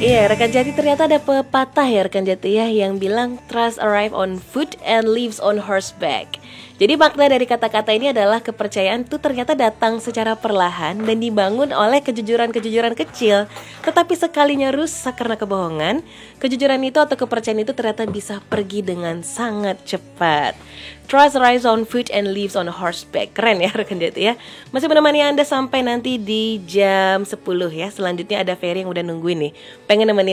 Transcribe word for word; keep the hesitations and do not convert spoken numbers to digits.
Iya, rekan Jati, ternyata ada pepatah ya rekan Jati ya yang bilang trust arrive on foot and lives on horseback. Jadi makna dari kata-kata ini adalah kepercayaan itu ternyata datang secara perlahan dan dibangun oleh kejujuran-kejujuran kecil. Tetapi sekalinya rusak karena kebohongan, kejujuran itu atau kepercayaan itu ternyata bisa pergi dengan sangat cepat. Trust arrives on foot and lives on horseback. Keren ya rekan Jati ya. Masih menemani Anda sampai nanti di jam sepuluh ya. Selanjutnya ada Ferry yang udah nungguin nih, pengen nemenin